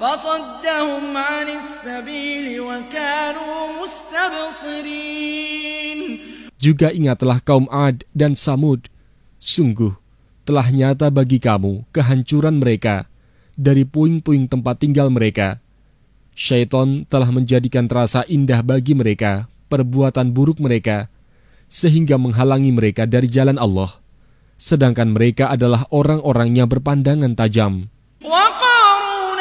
فصدهم عن السبيل وكانوا مستبصرين. Juga ingatlah kaum Ad dan Samud. Sungguh, telah nyata bagi kamu kehancuran mereka dari puing-puing tempat tinggal mereka. Syaitan telah menjadikan terasa indah bagi mereka perbuatan buruk mereka, sehingga menghalangi mereka dari jalan Allah. Sedangkan mereka adalah orang-orang yang berpandangan tajam.